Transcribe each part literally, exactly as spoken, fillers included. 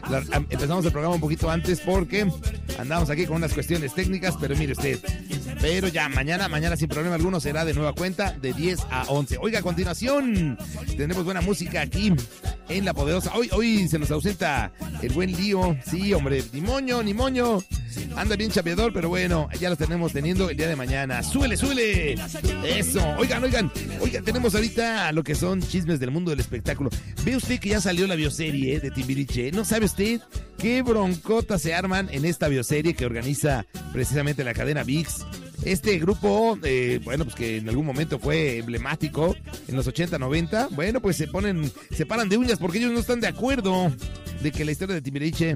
La, empezamos el programa un poquito antes porque andamos aquí con unas cuestiones técnicas, pero mire usted. Pero ya, mañana, mañana sin problema alguno será de nueva cuenta de diez a once. Oiga, a continuación, tenemos buena música aquí en La Poderosa. Hoy, hoy se nos ausenta el buen Lío. Sí, hombre, ni moño, ni moño. Anda bien chapeador, pero bueno, ya lo tenemos teniendo el día de mañana. ¡Súbele, súbele! Eso. Oigan, oigan, oigan, tenemos ahorita lo que son chismes del mundo del espectáculo. ¿Ve usted que ya salió la bioserie de Timbiriche? ¿No sabe usted qué broncotas se arman en esta bioserie que organiza precisamente la cadena V I X? Este grupo, eh, bueno, pues que en algún momento fue emblemático en los ochenta, noventa, bueno, pues se ponen, se paran de uñas porque ellos no están de acuerdo de que la historia de Timbiriche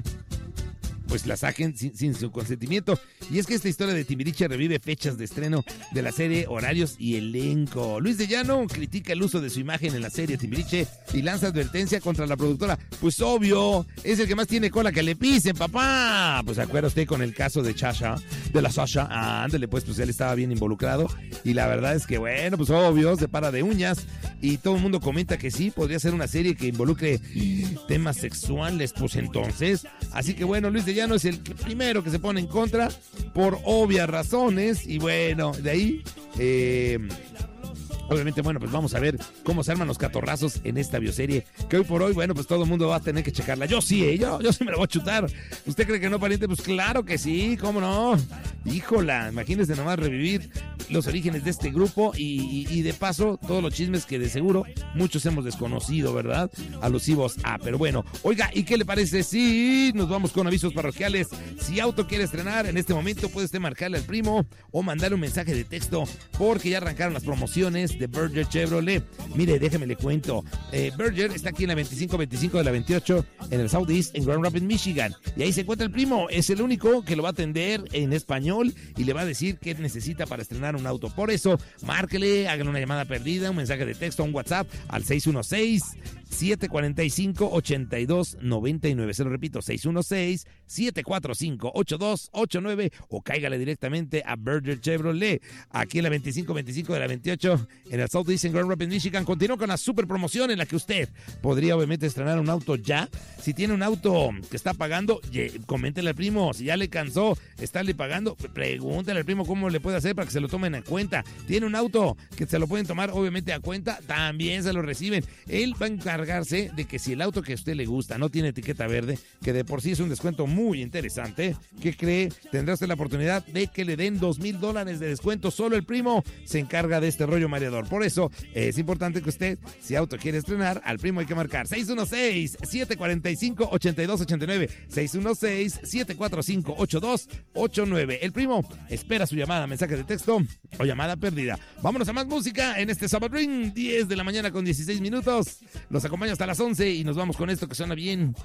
pues la saquen sin, sin su consentimiento. Y es que esta historia de Timbiriche revive fechas de estreno de la serie, horarios y elenco. Luis de Llano critica el uso de su imagen en la serie Timbiriche y lanza advertencia contra la productora. Pues obvio, es el que más tiene cola que le pisen, papá. Pues acuerda usted con el caso de Sasha, de la Sasha. Ah, ándale, pues, pues él estaba bien involucrado. Y la verdad es que, bueno, pues obvio, se para de uñas. Y todo el mundo comenta que sí, podría ser una serie que involucre temas sexuales, pues entonces. Así que bueno, Luis de Llano es el primero que se pone en contra por obvias razones. Y bueno, de ahí eh, obviamente, bueno, pues vamos a ver cómo se arman los catorrazos en esta bioserie, que hoy por hoy, bueno, pues todo el mundo va a tener que checarla. Yo sí, ¿eh? yo, yo sí me la voy a chutar. ¿Usted cree que no, pariente? Pues claro que sí, ¿cómo no? Híjola, imagínese nomás revivir los orígenes de este grupo y, y, y de paso todos los chismes que de seguro muchos hemos desconocido, ¿verdad? Alusivos a, pero bueno, oiga, ¿y qué le parece si nos vamos con avisos parroquiales? Si Auto quiere estrenar, en este momento puede usted marcarle al primo o mandarle un mensaje de texto porque ya arrancaron las promociones de Berger Chevrolet. Mire, déjeme le cuento, eh, Berger está aquí en la veinticinco veinticinco de la veintiocho en el Southeast, en Grand Rapids, Michigan, y ahí se encuentra el primo. Es el único que lo va a atender en español y le va a decir qué necesita para estrenar un auto. Por eso, márquele, háganle una llamada perdida, un mensaje de texto, un WhatsApp al seis uno seis, siete cuatro cinco, ocho dos nueve nueve. Se lo repito, seis uno seis, siete cuatro cinco, ocho dos ocho nueve, o cáigale directamente a Berger Chevrolet, aquí en la veinticinco veinticinco de la veintiocho en el Southeast, en Grand Rapids, Michigan. Continúa con la super promoción en la que usted podría obviamente estrenar un auto ya. Si tiene un auto que está pagando, coméntele al primo. Si ya le cansó estarle pagando, pregúntale al primo cómo le puede hacer para que se lo tomen en cuenta. Tiene un auto que se lo pueden tomar obviamente a cuenta, también se lo reciben. Él va a encargarse de que si el auto que a usted le gusta no tiene etiqueta verde, que de por sí es un descuento muy interesante, ¿qué cree? Tendrá usted la oportunidad de que le den dos mil dólares de descuento. Solo el primo se encarga de este rollo mareador. Por eso es importante que usted, si auto quiere estrenar, al primo hay que marcar seis uno seis, siete cuatro cinco, ocho dos ocho nueve, seis uno seis, siete cuatro cinco, ocho dos ocho nueve. El primo espera su llamada, mensaje de texto o llamada perdida. Vámonos a más música en este Sabbath Ring, diez de la mañana con dieciséis minutos. Los acompaño hasta las once y nos vamos con esto que suena bien,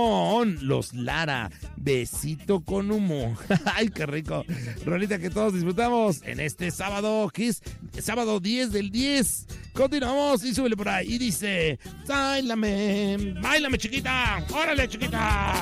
con los Lara, Besito con Humo. Ay, qué rico. Rolita que todos disfrutamos en este sábado, Kiss, sábado diez del diez. Continuamos y súbele por ahí y dice: báilame, báilame chiquita, órale chiquita.